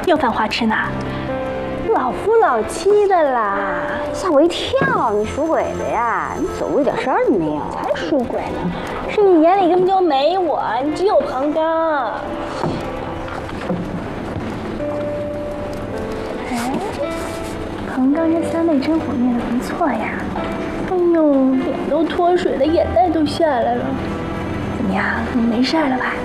有饭花吃呢？ 老夫老妻的啦，吓我一跳！你属鬼的呀？你走路一点声儿都没有。 才属鬼呢！是你眼里根本就没我，你只有庞刚。哎，庞刚这3倍真火灭的不错呀！哎呦，脸都脱水了，眼袋都下来了。怎么样？你没事了吧？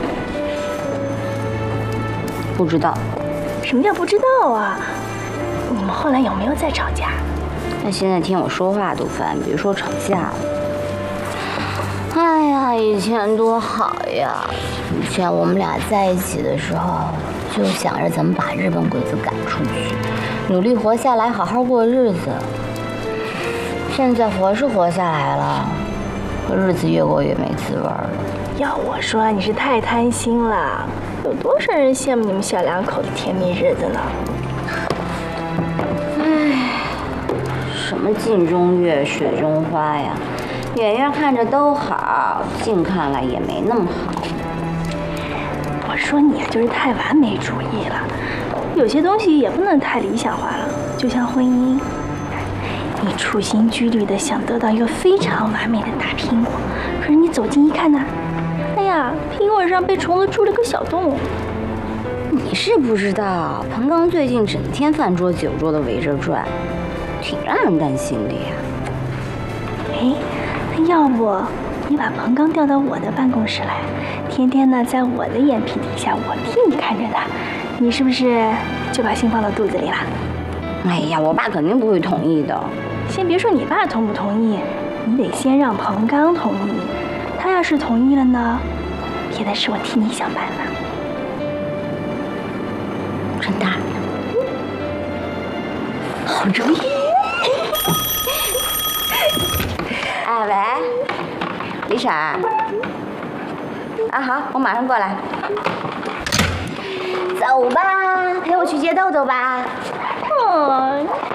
不知道。 什么叫不知道啊？你们后来有没有再吵架？ 他现在听我说话都烦，别说吵架了。哎呀，以前多好呀！以前我们俩在一起的时候，就想着怎么把日本鬼子赶出去，努力活下来，好好过日子。现在活是活下来了，可日子越过越没滋味了。 要我说，你是太贪心了。有多少人羡慕你们小两口的甜蜜日子呢？ 唉，什么镜中月，水中花呀，远远看着都好，近看来也没那么好。 我说你啊，就是太完美主义了。有些东西也不能太理想化了，就像婚姻，你处心积虑的想得到一个非常完美的大苹果，可是你走近一看呢，哎呀，苹果上被虫子蛀了个小洞。 你是不知道，彭刚最近整天饭桌酒桌的围着转，挺让人担心的呀。 哎，那要不你把彭刚调到我的办公室来，天天呢在我的眼皮底下，我替你看着他，你是不是就把心放到肚子里了？ 哎呀，我爸肯定不会同意的。 先别说你爸同不同意，你得先让彭刚同意。他要是同意了呢，别的事我替你想办法。 真的？好主意！哎喂，李婶儿。啊好，我马上过来。走吧，陪我去接豆豆吧。 哦。